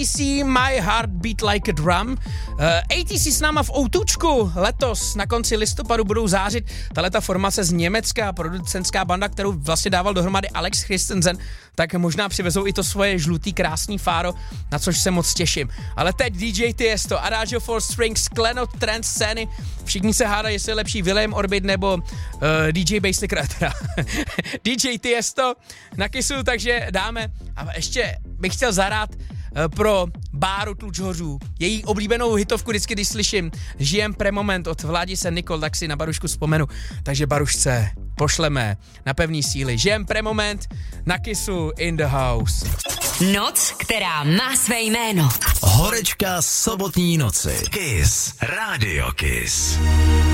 ATC My Heart Beat Like a Drum. ATC s náma v Outučku letos na konci listopadu budou zářit. Tahleta formace z Německa, producentská banda, kterou vlastně dával dohromady Alex Christensen, tak možná přivezou i to svoje žlutý krásný fáro, na což se moc těším. Ale teď DJ Tiesto, Adagio for Strings, klenot trance scény. Všichni se hádají, jestli je lepší William Orbit nebo DJ Basic Rata. DJ Tiesto na Kissu, takže dáme. A ještě bych chtěl zahrát pro Báru Tlučhořů. Její oblíbenou hitovku vždycky, když slyším Žijem pre moment od Vladise Nikol, tak si na Barušku vzpomenu. Takže Barušce pošleme na pevný síly. Žijem pre moment na Kissu in the house. Noc, která má své jméno. Horečka sobotní noci. Kiss. Radio Kiss.